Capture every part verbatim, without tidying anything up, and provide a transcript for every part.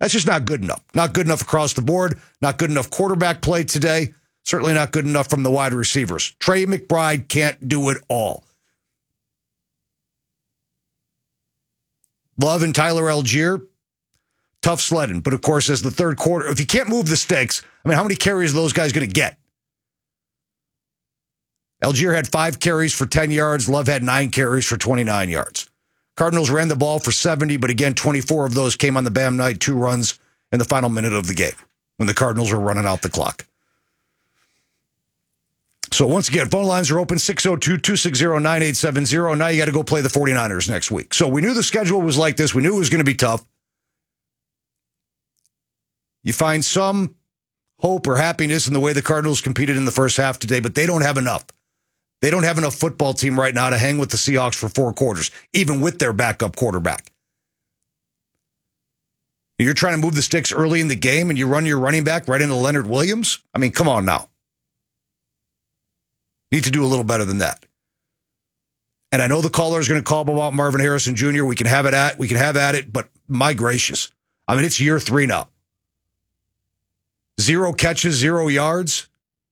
That's just not good enough. Not good enough across the board. Not good enough quarterback play today. Certainly not good enough from the wide receivers. Trey McBride can't do it all. Love and Tyler Algier, tough sledding. But, of course, as the third quarter, if you can't move the sticks, I mean, how many carries are those guys going to get? Algier had five carries for ten yards. Love had nine carries for twenty-nine yards. Cardinals ran the ball for seventy, but again, twenty-four of those came on the Bam night, two runs in the final minute of the game when the Cardinals were running out the clock. So once again, phone lines are open, six oh two, two six oh, nine eight seven oh. Now you got to go play the 49ers next week. So we knew the schedule was like this. We knew it was going to be tough. You find some hope or happiness in the way the Cardinals competed in the first half today, but they don't have enough. They don't have enough football team right now to hang with the Seahawks for four quarters, even with their backup quarterback. You're trying to move the sticks early in the game and you run your running back right into Leonard Williams? I mean, come on now. Need to do a little better than that. And I know the caller is going to call about Marvin Harrison Junior We can have it at, we can have at it, but my gracious. I mean, it's year three now. Zero catches, zero yards.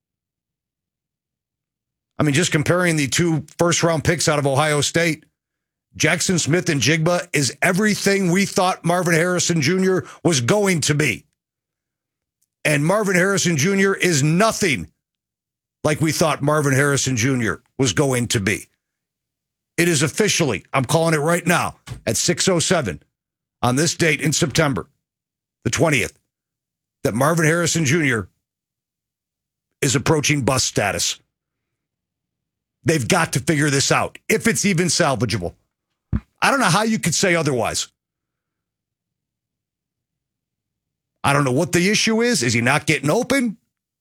I mean, just comparing the two first-round picks out of Ohio State, Jackson Smith and Jigba is everything we thought Marvin Harrison Junior was going to be. And Marvin Harrison Junior is nothing like we thought Marvin Harrison Junior was going to be. It is officially, I'm calling it right now, at six oh seven on this date in September, the twentieth, that Marvin Harrison Junior is approaching bust status. They've got to figure this out, if it's even salvageable. I don't know how you could say otherwise. I don't know what the issue is. Is he not getting open?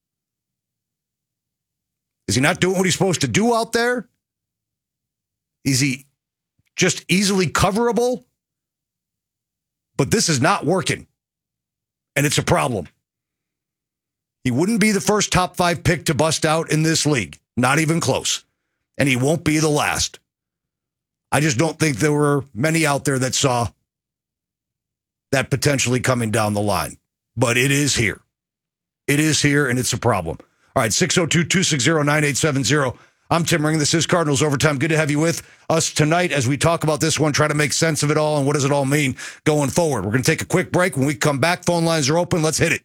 Is he not doing what he's supposed to do out there? Is he just easily coverable? But this is not working, and it's a problem. He wouldn't be the first top five pick to bust out in this league, not even close. And he won't be the last. I just don't think there were many out there that saw that potentially coming down the line. But it is here. It is here, and it's a problem. All right, six oh two, two six oh, nine eight seven oh. I'm Tim Ring. This is Cardinals Overtime. Good to have you with us tonight as we talk about this one, try to make sense of it all, and what does it all mean going forward. We're going to take a quick break. When we come back, phone lines are open. Let's hit it.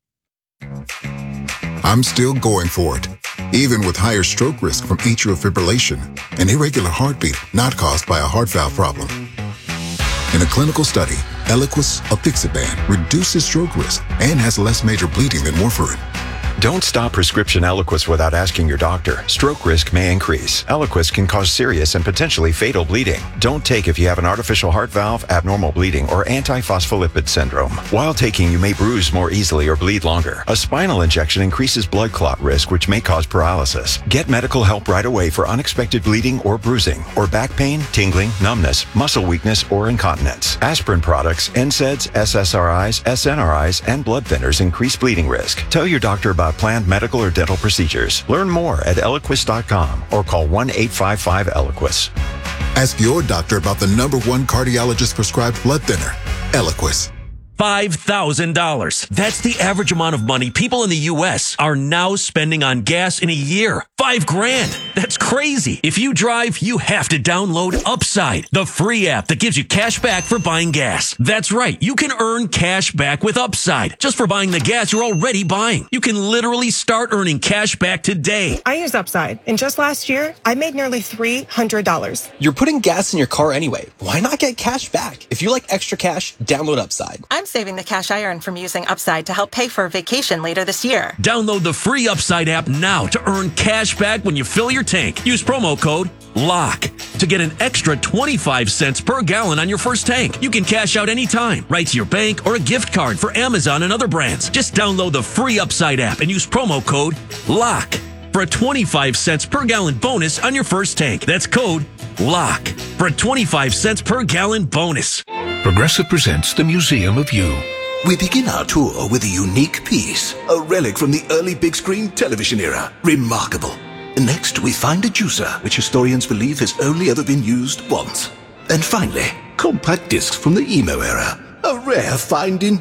I'm still going for it, even with higher stroke risk from atrial fibrillation, an irregular heartbeat not caused by a heart valve problem. In a clinical study, Eliquis apixaban reduces stroke risk and has less major bleeding than warfarin. Don't stop prescription Eliquis without asking your doctor. Stroke risk may increase. Eliquis can cause serious and potentially fatal bleeding. Don't take if you have an artificial heart valve, abnormal bleeding, or antiphospholipid syndrome. While taking, you may bruise more easily or bleed longer. A spinal injection increases blood clot risk, which may cause paralysis. Get medical help right away for unexpected bleeding or bruising, or back pain, tingling, numbness, muscle weakness, or incontinence. Aspirin products, N SAIDs, S S R Is, S N R Is, and blood thinners increase bleeding risk. Tell your doctor about planned medical or dental procedures. Learn more at Eliquis dot com or call one eight five five Eliquis. Ask your doctor about the number one cardiologist prescribed blood thinner, Eliquis. five thousand dollars. That's the average amount of money people in the U S are now spending on gas in a year. Five grand. That's crazy. If you drive, you have to download Upside, the free app that gives you cash back for buying gas. That's right. You can earn cash back with Upside just for buying the gas you're already buying. You can literally start earning cash back today. I use Upside, and just last year, I made nearly three hundred dollars. You're putting gas in your car anyway. Why not get cash back? If you like extra cash, download Upside. I'm saving the cash I earn from using Upside to help pay for a vacation later this year. Download the free Upside app now to earn cash back when you fill your tank. Use promo code LOCK to get an extra twenty-five cents per gallon on your first tank. You can cash out anytime, right to your bank or a gift card for Amazon and other brands. Just download the free Upside app and use promo code LOCK for a twenty-five cents per gallon bonus on your first tank. That's code LOCK for a twenty-five cents per gallon bonus. Progressive presents the Museum of You. We begin our tour with a unique piece, a relic from the early big screen television era. Remarkable. Next, we find a juicer, which historians believe has only ever been used once. And finally, compact discs from the emo era. A rare find in